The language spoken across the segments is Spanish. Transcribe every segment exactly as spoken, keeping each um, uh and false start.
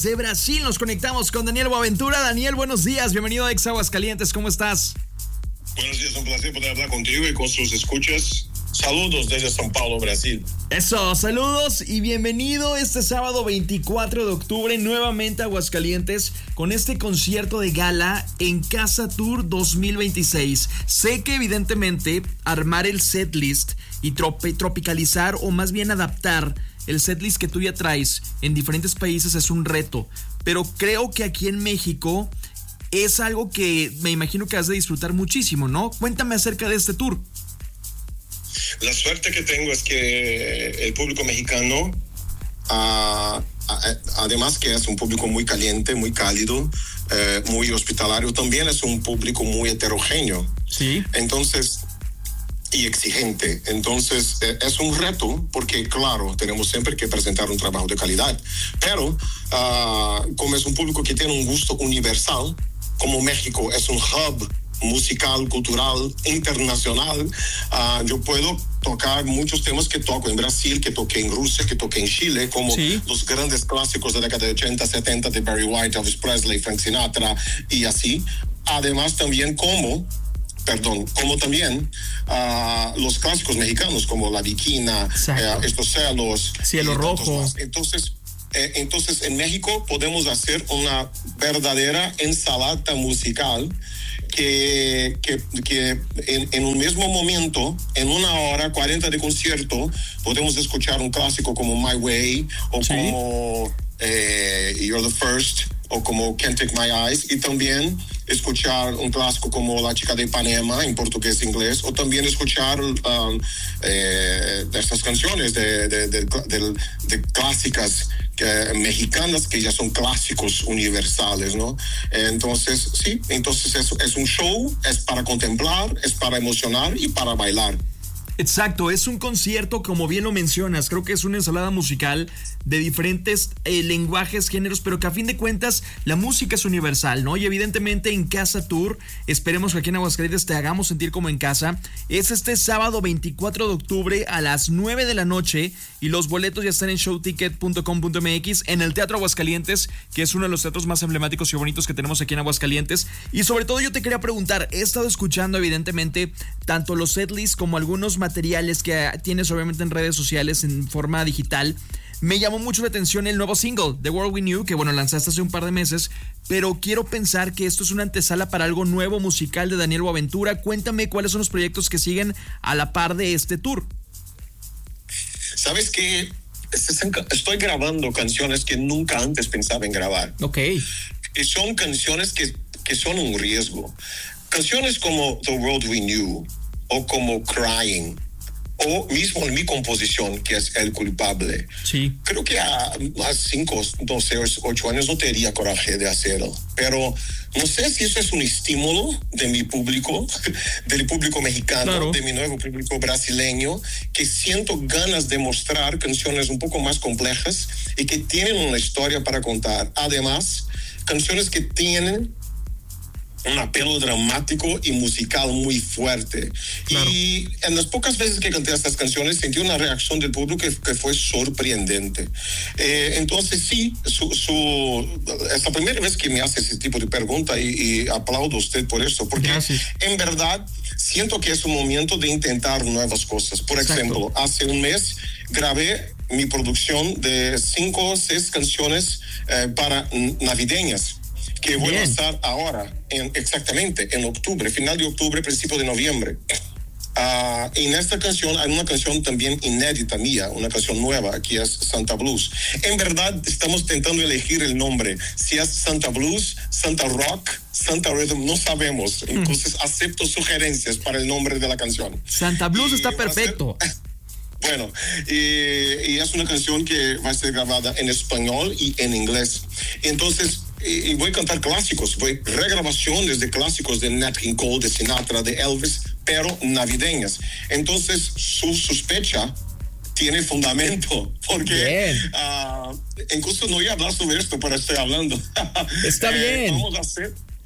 De Brasil nos conectamos con Daniel Boaventura. Daniel, buenos días, bienvenido a Ex Aguascalientes, ¿cómo estás? Buenos días, un placer poder hablar contigo y con sus escuchas. Saludos desde São Paulo, Brasil. Eso, saludos y bienvenido este sábado veinticuatro de octubre nuevamente a Aguascalientes con este concierto de gala en Casa Tour dos mil veintiséis. Sé que evidentemente armar el setlist y trop- tropicalizar o más bien adaptar el setlist que tú ya traes en diferentes países es un reto, pero creo que aquí en México es algo que me imagino que has de disfrutar muchísimo, ¿no? Cuéntame acerca de este tour. La suerte que tengo es que el público mexicano, uh, además que es un público muy caliente, muy cálido, eh, muy hospitalario, también es un público muy heterogéneo. Sí. Entonces, y exigente. Entonces, eh, es un reto porque, claro, tenemos siempre que presentar un trabajo de calidad, pero uh, como es un público que tiene un gusto universal, como México es un hub musical, cultural, internacional, uh, yo puedo tocar muchos temas que toco en Brasil, que toqué en Rusia, que toqué en Chile, como sí. los grandes clásicos de la década de ochenta, setenta de Barry White, Elvis Presley, Frank Sinatra y así. Además también como Perdón, como también uh, los clásicos mexicanos como La Bikina, eh, Estos Celos, Cielo Rojo. Más. Entonces, eh, entonces en México podemos hacer una verdadera ensalada musical que, que, que en, en un mismo momento, en una hora, cuarenta de concierto, podemos escuchar un clásico como My Way o sí. como eh, You're the First o como Can't Take My Eyes, y también escuchar un clásico como La Chica de Ipanema en portugués e inglés, o también escuchar um, eh, de estas canciones de, de, de, de, de clásicas eh, mexicanas que ya son clásicos universales, ¿no? Entonces, sí, entonces es, es un show, es para contemplar, es para emocionar y para bailar. Exacto, es un concierto, como bien lo mencionas, creo que es una ensalada musical de diferentes eh, lenguajes, géneros, pero que a fin de cuentas la música es universal, ¿no? Y evidentemente en Casa Tour, esperemos que aquí en Aguascalientes te hagamos sentir como en casa. Es este sábado veinticuatro de octubre a las nueve de la noche y los boletos ya están en showticket punto com punto m x en el Teatro Aguascalientes, que es uno de los teatros más emblemáticos y bonitos que tenemos aquí en Aguascalientes. Y sobre todo yo te quería preguntar, he estado escuchando evidentemente tanto los setlists como algunos materiales que tienes obviamente en redes sociales en forma digital. Me llamó mucho la atención el nuevo single, The World We Knew, que bueno, lanzaste hace un par de meses, pero quiero pensar que esto es una antesala para algo nuevo musical de Daniel Boaventura. Cuéntame cuáles son los proyectos que siguen a la par de este tour. ¿Sabes qué? Estoy grabando canciones que nunca antes pensaba en grabar. Ok. Y son canciones que, que son un riesgo. Canciones como The World We Knew o como Crying, o mismo en mi composición, que es El Culpable. Sí. Creo que a, a cinco, doce, ocho años no tendría coraje de hacerlo, pero no sé si eso es un estímulo de mi público, del público mexicano, claro. de mi nuevo público brasileño, que siento ganas de mostrar canciones un poco más complejas y que tienen una historia para contar. Además, canciones que tienen un apelo dramático y musical muy fuerte. Claro. Y en las pocas veces que canté estas canciones sentí una reacción del público que, que fue sorprendente. Eh, entonces sí, su, su, es la primera vez que me hace ese tipo de pregunta y, y aplaudo a usted por eso, porque Gracias. En verdad siento que es un momento de intentar nuevas cosas. Por Exacto. ejemplo, hace un mes grabé mi producción de cinco o seis canciones eh, para navideñas, que voy Bien. a lanzar ahora, en, exactamente, en octubre, final de octubre, principio de noviembre. Uh, en esta canción hay una canción también inédita mía, una canción nueva, que es Santa Blues. En verdad, estamos intentando elegir el nombre. Si es Santa Blues, Santa Rock, Santa Rhythm, no sabemos. Entonces, mm. acepto sugerencias para el nombre de la canción. Santa Blues y está perfecto. Ser, bueno, y, y es una canción que va a ser grabada en español y en inglés. Entonces, y voy a cantar clásicos, voy regrabaciones de clásicos de Nat King Cole, de Sinatra, de Elvis, pero navideñas. Entonces, su sospecha tiene fundamento, porque uh, incluso no iba a hablar sobre esto, pero estoy hablando. Está bien. eh, vamos a hacer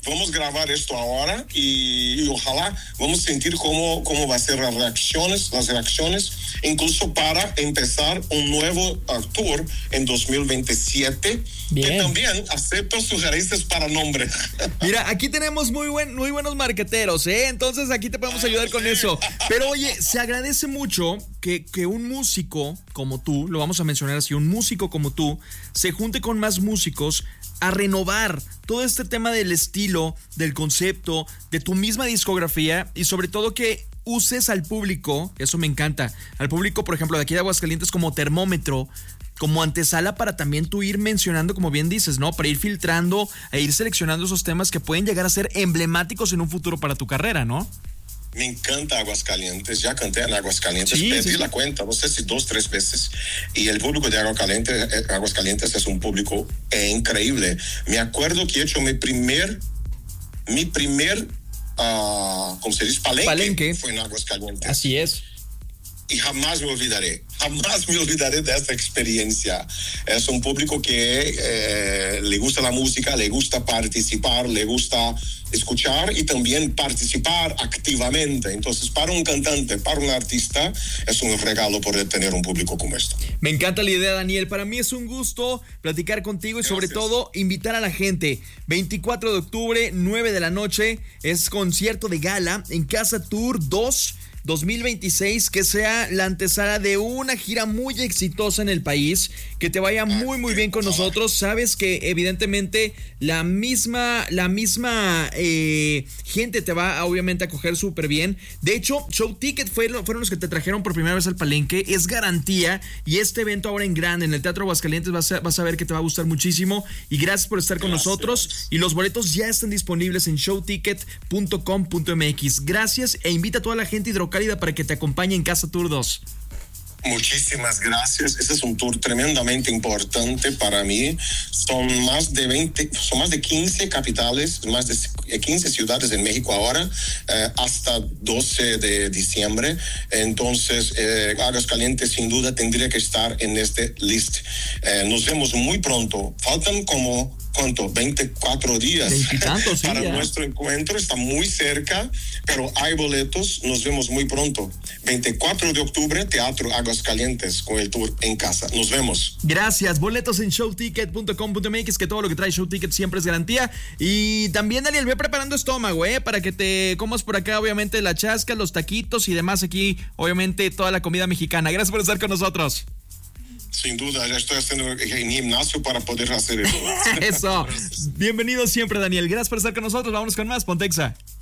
vamos a grabar esto ahora y, y ojalá vamos a sentir cómo, cómo va a ser las reacciones, las reacciones, incluso para empezar un nuevo uh, tour en dos mil veintisiete. Bien. Que también acepto sugerencias para nombre. Mira, aquí tenemos muy buen, muy buenos marqueteros, ¿eh? Entonces aquí te podemos ayudar con eso. Pero oye, se agradece mucho que, que un músico como tú, lo vamos a mencionar así, un músico como tú, se junte con más músicos a renovar todo este tema del estilo, del concepto, de tu misma discografía y sobre todo que uses al público, eso me encanta, al público, por ejemplo, de aquí de Aguascalientes como termómetro, como antesala para también tú ir mencionando, como bien dices, ¿no? Para ir filtrando e ir seleccionando esos temas que pueden llegar a ser emblemáticos en un futuro para tu carrera, ¿no? Me encanta Aguascalientes, ya canté en Aguascalientes, sí, perdí sí. la cuenta, no sé si dos, tres veces, y el público de Aguascalientes, Aguascalientes es un público eh, increíble. Me acuerdo que he hecho mi primer, mi primer, uh, ¿cómo se dice? Palenque, Palenque. Fue en Aguascalientes. Así es. Y jamás me olvidaré, jamás me olvidaré de esta experiencia. Es un público que eh, le gusta la música, le gusta participar, le gusta escuchar y también participar activamente. Entonces, para un cantante, para un artista, es un regalo poder tener un público como esto. Me encanta la idea, Daniel. Para mí es un gusto platicar contigo y Gracias. Sobre todo invitar a la gente. veinticuatro de octubre, nueve de la noche, es concierto de gala en Casa Tour dos. dos mil veintiséis, que sea la antesala de una gira muy exitosa en el país, que te vaya muy muy bien con nosotros. Sabes que evidentemente la misma la misma eh, gente te va a, obviamente a coger súper bien. De hecho, Show Ticket fue, fueron los que te trajeron por primera vez al Palenque, es garantía, y este evento ahora en grande en el Teatro Aguascalientes vas a, vas a ver que te va a gustar muchísimo, y gracias por estar con gracias. Nosotros, y los boletos ya están disponibles en show ticket punto com punto m x. Gracias, e invita a toda la gente hidrocálida para que te acompañe en Casa Tour dos. Muchísimas gracias. Este es un tour tremendamente importante para mí. Son más de veinte, son más de quince capitales, más de quince ciudades en México ahora, eh, hasta doce de diciembre. Entonces, eh, Aguascalientes sin duda tendría que estar en este list. Eh, nos vemos muy pronto. Faltan como ¿cuánto? veinticuatro días tantos, sí, para ya. Nuestro encuentro. Está muy cerca, pero hay boletos. Nos vemos muy pronto. veinticuatro de octubre, Teatro Aguascalientes con el tour en casa. Nos vemos. Gracias. Boletos en show ticket punto com punto m x, que todo lo que trae Show Ticket siempre es garantía. Y también, Daniel, ve preparando estómago, ¿eh? Para que te comas por acá, obviamente, la chasca, los taquitos y demás aquí, obviamente, toda la comida mexicana. Gracias por estar con nosotros. Sin duda, ya estoy haciendo en gimnasio para poder hacer eso. Eso. Bienvenido siempre, Daniel. Gracias por estar con nosotros. Vámonos con más. Pontexa.